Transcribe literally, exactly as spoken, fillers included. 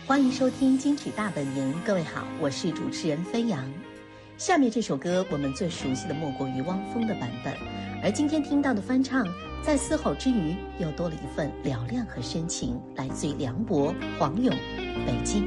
欢迎收听金曲大本营，各位好，我是主持人飞扬。下面这首歌我们最熟悉的莫过于汪峰的版本，而今天听到的翻唱，在嘶吼之余又多了一份嘹亮和深情，来自于梁博、黄勇，《北京》。